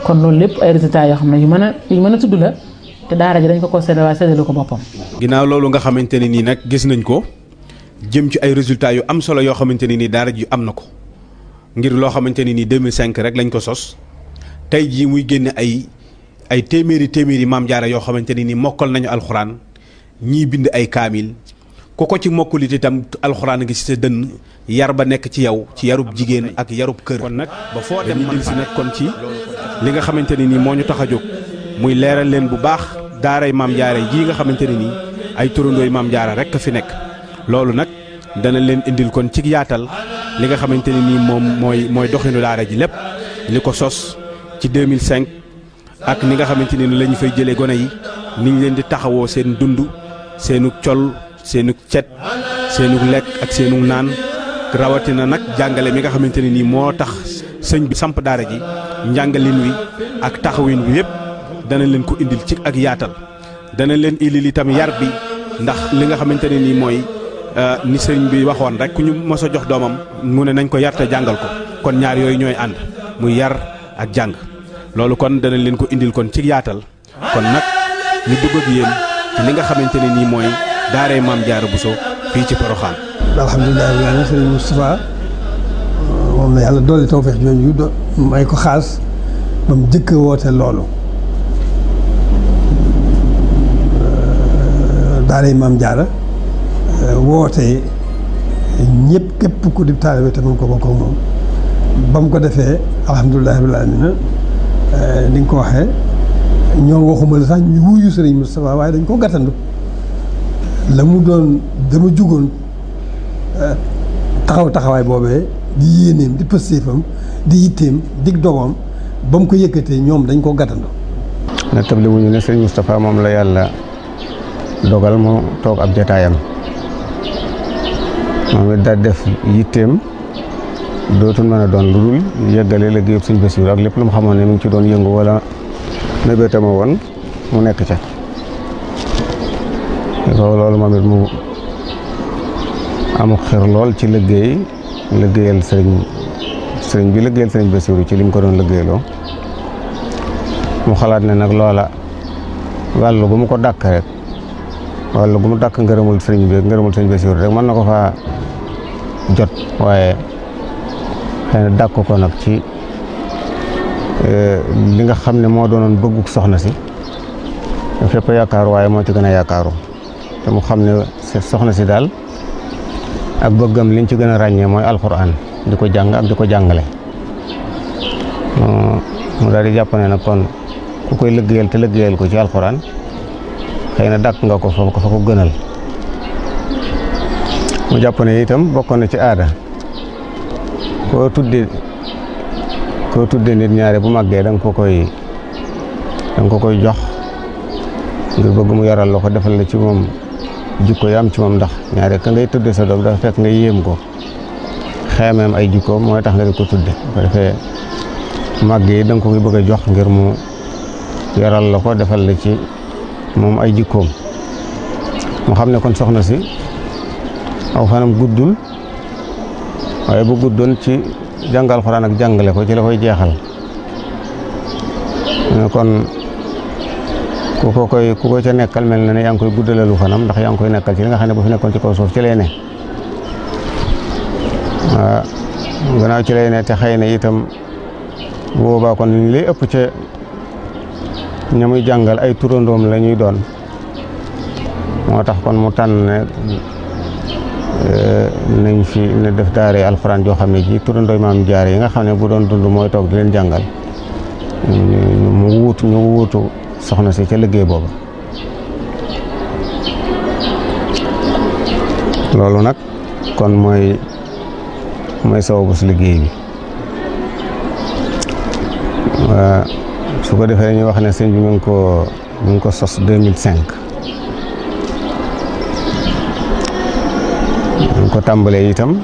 kon loolu lépp ay résultats yoo xam ne yu mën a tudd la te daara ji dañ ko séddale waaye séddale ko boppam. ginnaaw loolu nga xamante ne nii nag gis nañ ko jëm ci ay résultats yu am solo yoo xamante ne nii daara ji am na ko ngir loo xamante ne nii 2005 rek lañ ko sos tey jii muy génne ay téeméeri maam jaara yoo xamante ne nii mokkal nañu alxuraan ñii bind ay kaamil ku ko ci mokkulit itam alxuraan ngi ci sa dënn yar ba nekk ci yow ci yarub jigéen ak yarub kër. kon nag ba foo dem man si nag kon ci li nga xamante ne nii moo ñu tax a jóg muy leeral leen bu baax daaray maam jaara jii nga xamante ne nii ay turandooy maam jaara rek a fi nekk. loolu nag dana leen indil kon ci yaatal li nga xamante ne nii moom mooy doxinu daara ji lépp li ko sos ci 2005 ak ni nga xamante ne ni la ñu fay jëlee gone yi ni ñu leen di taxawoo seen dund seenu col seenu cet seenu lekk ak seenu naan rawatina nag jàngale mi nga xamante ne nii moo tax sëñ bi samp daara ji njàngalin wi ak taxawin wi yëpp dana leen ko indil ci ak yaatal dana leen indil itam yar bi ndax li nga xamante ne nii mooy ni sëñ bi waxoon rek ku ñu mos a jox doomam mu ne nañ ko yar te jàngal ko kon ñaar yooyu ñooy ànd muy yar ak jàng loolu kon dana leen ko indil kon ci yaatal kon nag ñu dugg ak yéen ci li nga xamante ne nii mooy daaray Maam Jaara Bousso fii ci Porokhane. alhamdulilah rabbil aalamiin sëriñ Moustapha moom la yàlla dolli tawfeex jooju may ko xaas ba mu jëkk woote loolu daaray Maam Jaara woote ñëpp képp ku di taalibe te mën ko bokk ak moom ba mu ko defee alhamdulilah rabbil aalamiin ni nga ko waxee ñoo waxuma la sax ñu wuyu sëriñ Moustapha waaye dañ ko gàttandu la mu doon dama jugoon taxawaay boobee di yéeneem di pëstéefam di yitteem dig dogoom ba mu ko yëkkatee ñoom dañ ko gàttandu. na table wuñu ne sëriñ Moustapha moom la yàlla dogal mu toog ab jataayam moom it daal def yitteem dootul mën a doon lu dul yeggale liggéeyub sëñ Bassirou ak lépp lu mu xamoon ne mu ngi ci doon yëngu wala mébétama woon mu nekk ca loolu moom it mu amuk xir lool ci liggéeyal sëriñ bi liggéeyal sëriñ Bassirou ci li mu ko doon liggéeyloo mu xalaat ne nag loola wàllu gu mu ko dàkk rek wàllu gu mu dàkk ngërëmul sëriñ bi ngërëmul sëriñ Bassirou rek mën na ko faa jot waaye xëy na dàkk ko nag ci li nga xam ne moo doonoon bëgguk soxna si fépp yaakaaru waaye moo ci gën a yaakaaru te mu xam ne soxna si daal ak bëggam liñ ci gën a ràññee mooy alxuraan di ko jàng ak di ko jàngale mu daal di jàpp ne nag kon ku koy liggéeyal te liggéeyal ko ci alxuraan xëy na dàkk nga ko fa ko gënal mu jàpp ne itam bokkoon na ci aada koo tudde nit ñaare bu màggee da nga ko koy jox ngir bëgg mu yaral la ko defal la ci moom jikko yi am ci moom ndax ñaare ka ngay tudde sa doom dafa fekk nga yéem ko xeemeem ay jikkoom mooy tax nga di ko tudde bu defee màgg yi da nga ko koy bëgg a jox ngir mu yaral la ko defal la ci moom ay jikkoom mu xam ne kon soxna si aw fanam guddul waaye bu guddoon ci jàngal Alxuraan ak jàngale ko ci la koy jeexal kon ku ko ca nekkal mel na ne yaa ngi koy guddalalu fanam ndax yaa ngi koy nekkal ci li nga xam ne bu fi nekkoon ci kaw suuf ci lay ne waaw gannaaw ci lay ne te xëy na itam boobaa kon li ëpp ca ña muy jàngal ay turandoom la ñuy doon moo tax kon mu tànn ne nañ fi ne def daare alxuraan joo xam ne ji turandooy maam jaare yi nga xam ne bu doon dund mooy toog di leen jàngal ñu wuutu soxna si ca liggéey boobu loolu nag kon mooy sababu si liggéey bi su ko defee dañuy wax ne sëñ bi mi ngi ko sos 2005 ñu ko tàmbalee itam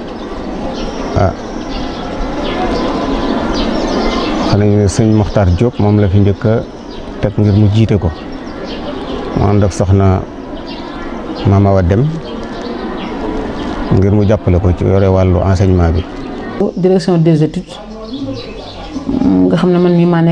xam nañu ne sëñ Mokhtar Diop moom la fi njëkk a teg ngir mu jiite ko mu ànd ak soxna Mama Awa Dem ngir mu jàppale ko ci yore wàllu enseignement bi. direction des études nga xam ne man mii maa nekk